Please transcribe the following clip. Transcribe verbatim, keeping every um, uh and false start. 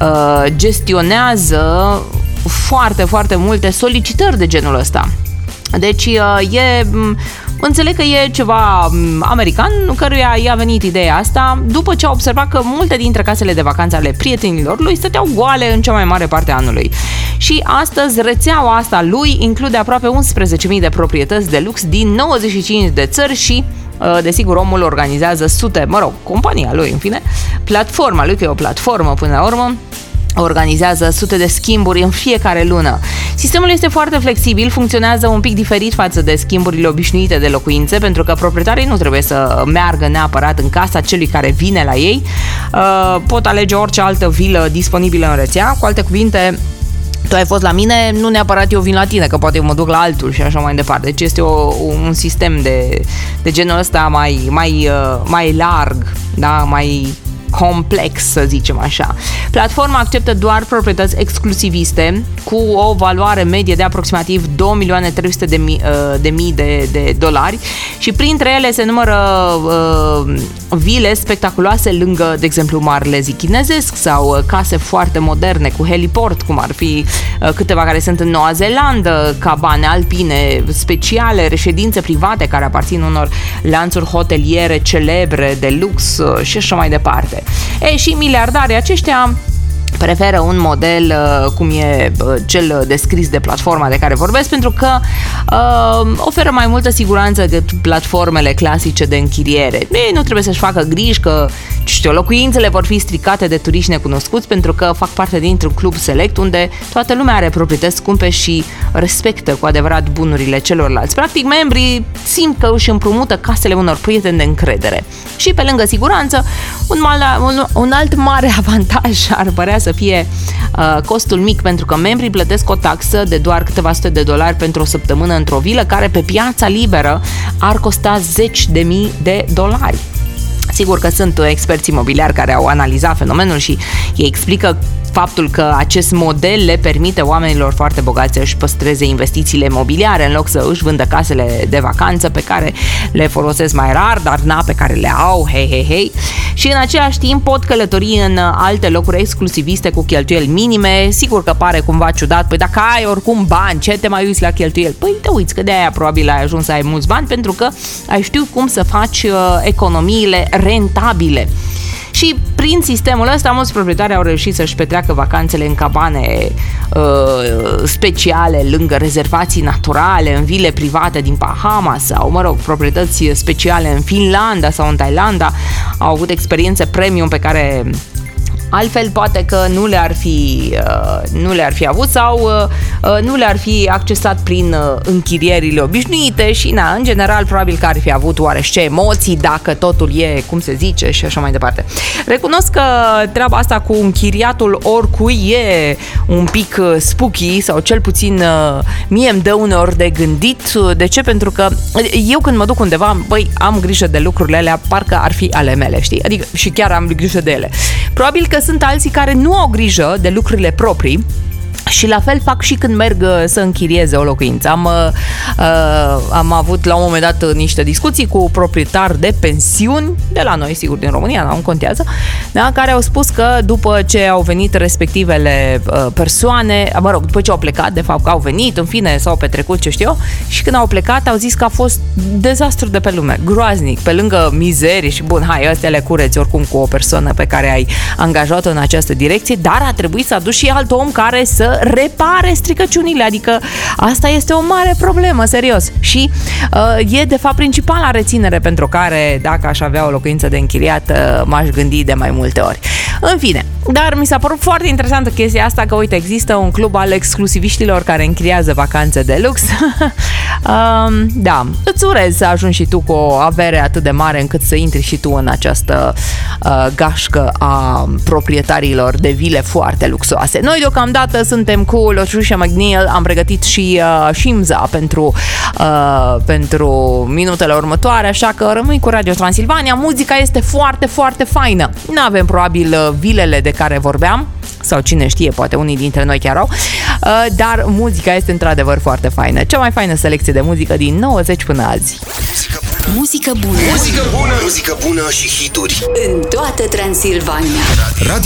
uh, gestionează foarte, foarte multe solicitări de genul ăsta. Deci e, înțeleg că e ceva american căruia i-a venit ideea asta după ce a observat că multe dintre casele de vacanță ale prietenilor lui stăteau goale în cea mai mare parte a anului. Și astăzi rețeaua asta lui include aproape unsprezece mii de proprietăți de lux din nouăzeci și cinci de țări și desigur omul organizează sute, mă rog, compania lui în fine, platforma lui, că e o platformă până la urmă, organizează sute de schimburi în fiecare lună. Sistemul este foarte flexibil, funcționează un pic diferit față de schimburile obișnuite de locuințe, pentru că proprietarii nu trebuie să meargă neapărat în casa celui care vine la ei. Pot alege orice altă vilă disponibilă în rețea. Cu alte cuvinte, tu ai fost la mine, nu neapărat eu vin la tine, că poate eu mă duc la altul și așa mai departe. Deci este o, un sistem de, de genul ăsta mai, mai, mai larg, da? Mai complex, să zicem așa. Platforma acceptă doar proprietăți exclusiviste cu o valoare medie de aproximativ două milioane trei sute de mii de, mii de, de dolari și printre ele se numără uh, vile spectaculoase lângă, de exemplu, Marele Zid Chinezesc sau case foarte moderne cu heliport, cum ar fi uh, câteva care sunt în Noua Zeelandă, cabane alpine speciale, reședințe private care aparțin unor lanțuri hoteliere celebre de lux uh, și așa mai departe. E, și miliardarii aceștia preferă un model uh, cum e uh, cel descris de platforma de care vorbesc, pentru că uh, oferă mai multă siguranță decât platformele clasice de închiriere. Ei nu trebuie să-și facă griji că, știu, locuințele vor fi stricate de turiști necunoscuți, pentru că fac parte dintr-un club select unde toată lumea are proprietăți scumpe și respectă cu adevărat bunurile celorlalți. Practic, membrii simt că își împrumută casele unor prieteni de încredere. Și pe lângă siguranță, un, mal, un, un alt mare avantaj ar părea să fie uh, costul mic, pentru că membrii plătesc o taxă de doar câteva sute de dolari pentru o săptămână într-o vilă care pe piața liberă ar costa zeci de mii de dolari. Sigur că sunt experți imobiliari care au analizat fenomenul și ei explică faptul că acest model le permite oamenilor foarte bogați să-și păstreze investițiile imobiliare în loc să își vândă casele de vacanță pe care le folosesc mai rar, dar na, pe care le au, hei, hei, hei. Și în același timp pot călători în alte locuri exclusiviste cu cheltuieli minime. Sigur că pare cumva ciudat, păi dacă ai oricum bani, ce te mai uiți la cheltuieli? Păi te uiți că de aia probabil ai ajuns să ai mulți bani, pentru că ai știut cum să faci uh, economiile rentabile. Și prin sistemul ăsta mulți proprietari au reușit să-și petreacă vacanțele în cabane uh, speciale, lângă rezervații naturale, în vile private din Bahamas sau, mă rog, proprietăți speciale în Finlanda sau în Thailanda. Au avut experiențe premium pe care altfel poate că nu le-ar fi, uh, nu le-ar fi avut sau uh, nu le-ar fi accesat prin uh, închirierile obișnuite și, na, în general, probabil că ar fi avut oarește emoții dacă totul e, cum se zice, și așa mai departe. Recunosc că treaba asta cu închiriatul oricui e un pic uh, spooky sau cel puțin uh, mie îmi dă uneori de gândit. De ce? Pentru că eu când mă duc undeva, băi, am grijă de lucrurile alea, parcă ar fi ale mele, știi? Adică și chiar am grijă de ele. Probabil că sunt alții care nu au grijă de lucrurile proprii și la fel fac și când merg să închirieze o locuință. Am, uh, am avut la un moment dat niște discuții cu proprietari de pensiuni de la noi, sigur, din România, nu contează, da, care au spus că după ce au venit respectivele uh, persoane, mă rog, după ce au plecat, de fapt că au venit, în fine, s-au petrecut, ce știu eu, și când au plecat au zis că a fost dezastru de pe lume, groaznic, pe lângă mizerie și bun, hai, astea le cureți oricum cu o persoană pe care ai angajat-o în această direcție, dar a trebuit să aduci și alt om care să repare stricăciunile, adică asta este o mare problemă, serios. Și uh, e de fapt principala reținere pentru care, dacă aș avea o locuință de închiriat, uh, m-aș gândi de mai multe ori. În fine, dar mi s-a părut foarte interesantă chestia asta, că uite, există un club al exclusiviștilor care închiriază vacanțe de lux. uh, da, îți urez să ajungi și tu cu o avere atât de mare încât să intri și tu în această uh, gașcă a proprietarilor de vile foarte luxoase. Noi deocamdată suntem cu Lătrușa McNeil, am pregătit și uh, Shimza pentru, uh, pentru minutele următoare, așa că rămâi cu Radio Transilvania. Muzica este foarte, foarte faină. Nu avem probabil uh, vilele de care vorbeam, sau cine știe, poate unii dintre noi chiar au, uh, dar muzica este într-adevăr foarte faină. Cea mai faină selecție de muzică din nouăzeci până azi. Muzică bună. Muzică bună. Muzică bună și hituri. În toată Transilvania.